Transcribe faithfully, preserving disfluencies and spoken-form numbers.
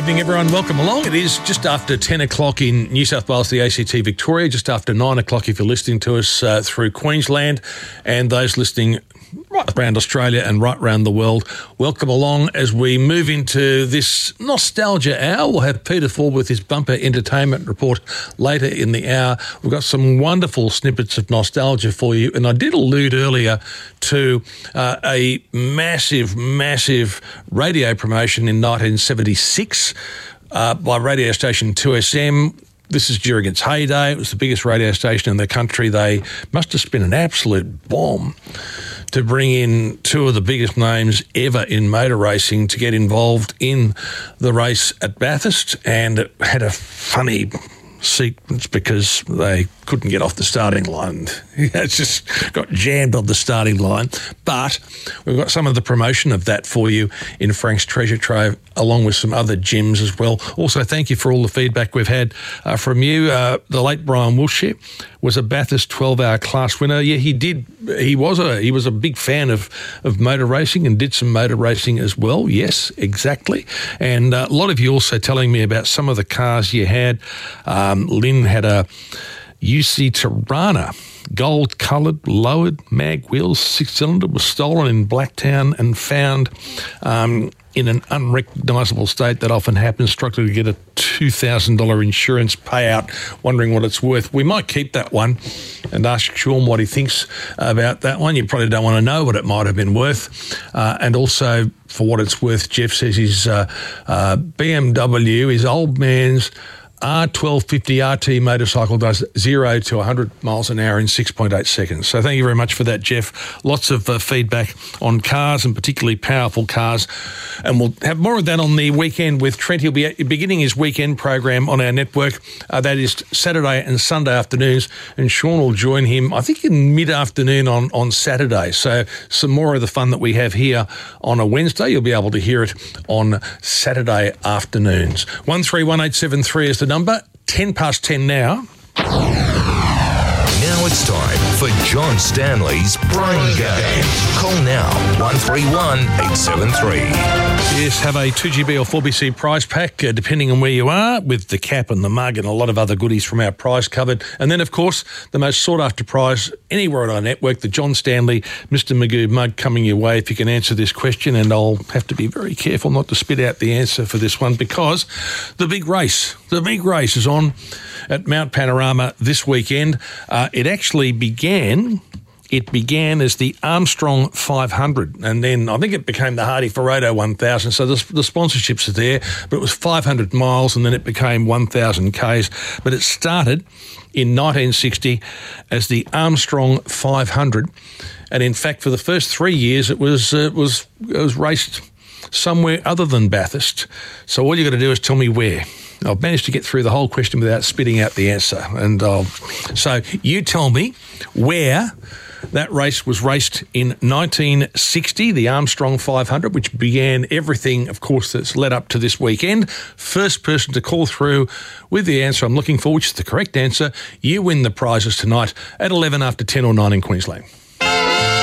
evening, everyone. Welcome along. It is just after ten o'clock in New South Wales, the A C T Victoria, just after nine o'clock if you're listening to us uh, through Queensland, and those listening right around Australia and right around the world. Welcome along as we move into this nostalgia hour. We'll have Peter Ford with his bumper entertainment report later in the hour. We've got some wonderful snippets of nostalgia for you, and I did allude earlier to uh, a massive, massive radio promotion in nineteen seventy-six uh, by radio station two S M. This is during its heyday. It was the biggest radio station in the country. They must have spent an absolute bomb to bring in two of the biggest names ever in motor racing to get involved in the race at Bathurst, and it had a funny sequence because they couldn't get off the starting line. It's just got jammed on the starting line. But we've got some of the promotion of that for you in Frank's Treasure Trove, along with some other gems as well. Also, thank you for all the feedback we've had uh, from you. Uh, the late Brian Wilshire was a Bathurst twelve-hour class winner. Yeah, he did. He was a he was a big fan of, of motor racing and did some motor racing as well. Yes, exactly. And uh, a lot of you also telling me about some of the cars you had. Um, Lynn had a U C Tirana, gold-coloured, lowered, mag wheels, six-cylinder, was stolen in Blacktown and found um, in an unrecognisable state. That often happens. Struggled to get a two thousand dollars insurance payout, wondering what it's worth. We might keep that one and ask Sean what he thinks about that one. You probably don't want to know what it might have been worth. Uh, and also, for what it's worth, Jeff says his uh, uh, B M W, his old man's R twelve fifty R T motorcycle does zero to one hundred miles an hour in six point eight seconds. So thank you very much for that, Jeff. Lots of uh, feedback on cars and particularly powerful cars. And we'll have more of that on the weekend with Trent. He'll be beginning his weekend program on our network. Uh, that is Saturday and Sunday afternoons. And Sean will join him, I think, in mid-afternoon on, on Saturday. So some more of the fun that we have here on a Wednesday, you'll be able to hear it on Saturday afternoons. one three one eight seven three is the number. ten past ten now. Now it's time for John Stanley's Brain Game. Call now, one three one eight seven three. Yes, have a two G B or four B C prize pack, uh, depending on where you are, with the cap and the mug and a lot of other goodies from our prize cupboard. And then, of course, the most sought-after prize anywhere on our network, the John Stanley Mister Magoo mug, coming your way if you can answer this question. And I'll have to be very careful not to spit out the answer for this one, because the big race, the big race is on at Mount Panorama this weekend. Uh, it actually began... It began as the Armstrong five hundred, and then I think it became the Hardy Ferodo one thousand. So the, the sponsorships are there, but it was five hundred miles, and then it became one thousand kays. But it started in nineteen sixty as the Armstrong five hundred, and in fact, for the first three years, it was uh, it was it was raced somewhere other than Bathurst. So all you got to do is tell me where. I've managed to get through the whole question without spitting out the answer, and I'll, so you tell me where that race was raced in nineteen sixty, the Armstrong five hundred, which began everything, of course, that's led up to this weekend. First person to call through with the answer I'm looking for, which is the correct answer, you win the prizes tonight at eleven after ten or nine in Queensland.